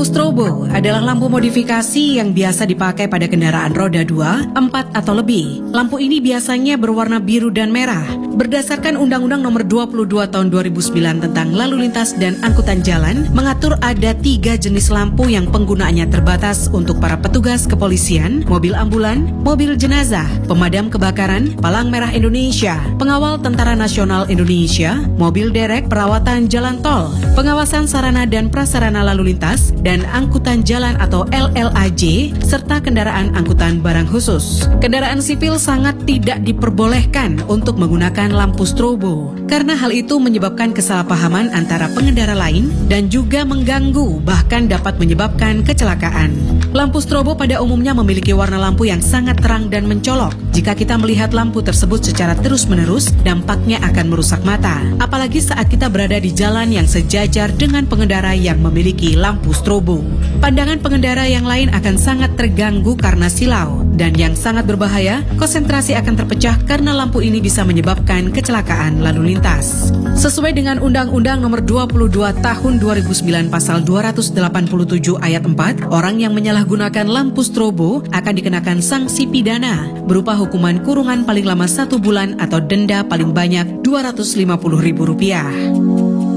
Lampu strobo adalah lampu modifikasi yang biasa dipakai pada kendaraan roda 2, 4 atau lebih. Lampu ini biasanya berwarna biru dan merah. Berdasarkan Undang-Undang Nomor 22 Tahun 2009 tentang Lalu Lintas dan Angkutan Jalan, mengatur ada 3 jenis lampu yang penggunaannya terbatas untuk para petugas kepolisian, mobil ambulan, mobil jenazah, pemadam kebakaran, Palang Merah Indonesia, pengawal Tentara Nasional Indonesia, mobil derek perawatan jalan tol, pengawasan sarana dan prasarana lalu lintas, dan angkutan jalan atau LLAJ, serta kendaraan angkutan barang khusus. Kendaraan sipil sangat tidak diperbolehkan untuk menggunakan lampu strobo, karena hal itu menyebabkan kesalahpahaman antara pengendara lain dan juga mengganggu, bahkan dapat menyebabkan kecelakaan. Lampu strobo pada umumnya memiliki warna lampu yang sangat terang dan mencolok. Jika kita melihat lampu tersebut secara terus-menerus, dampaknya akan merusak mata. Apalagi saat kita berada di jalan yang sejajar dengan pengendara yang memiliki lampu strobo. Pandangan pengendara yang lain akan sangat terganggu karena silau. Dan yang sangat berbahaya, konsentrasi akan terpecah karena lampu ini bisa menyebabkan kecelakaan lalu lintas. Sesuai dengan Undang-Undang Nomor 22 Tahun 2009 Pasal 287 Ayat 4, orang yang menyalahgunakan lampu strobo akan dikenakan sanksi pidana berupa hukuman kurungan paling lama 1 bulan atau denda paling banyak Rp250.000.